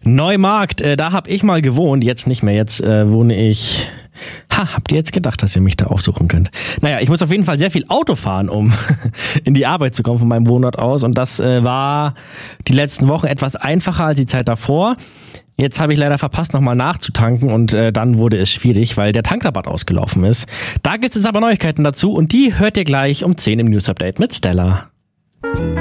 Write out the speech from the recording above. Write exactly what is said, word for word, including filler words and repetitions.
Neumarkt, äh, da habe ich mal gewohnt, jetzt nicht mehr, jetzt äh, wohne ich... Ha, habt ihr jetzt gedacht, dass ihr mich da aufsuchen könnt? Naja, ich muss auf jeden Fall sehr viel Auto fahren, um in die Arbeit zu kommen von meinem Wohnort aus und das äh, war die letzten Wochen etwas einfacher als die Zeit davor. Jetzt habe ich leider verpasst, nochmal nachzutanken und äh, dann wurde es schwierig, weil der Tankrabatt ausgelaufen ist. Da gibt es aber Neuigkeiten dazu und die hört ihr gleich um zehn im News Update mit Stella.